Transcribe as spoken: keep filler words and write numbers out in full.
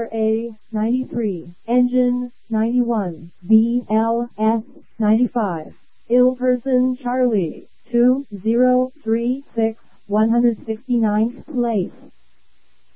R A ninety-three, Engine ninety-one, B L S ninety-five, Ill Person Charlie, two zero three six, one hundred sixty-ninth place.